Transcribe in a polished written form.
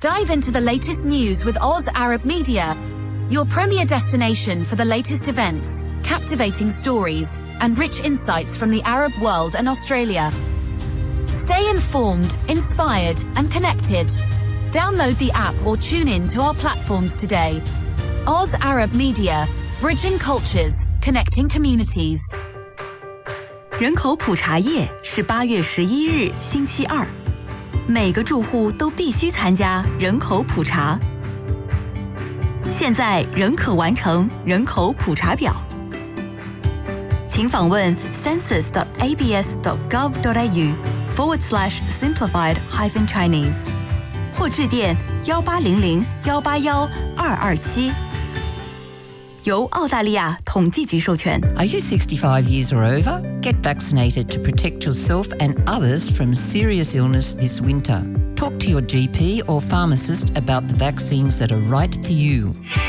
Dive into the latest news with Oz Arab Media, your premier destination for the latest events, captivating stories, and rich insights from the Arab world and Australia. Stay informed, inspired, and connected. Download the app or tune in to our platforms today. Oz Arab Media, bridging cultures, connecting communities. 人口普查夜是8月11日星期二，每个住户都必须参加人口普查。现在仍可完成人口普查表，请访问 census.abs.gov.au/simplified-chinese 或致电1800-181-227。由澳大利亚统计局授权。 Are you 65 years or over? Get vaccinated to protect yourself and others from serious illness this winter. Talk to your GP or pharmacist about the vaccines that are right for you.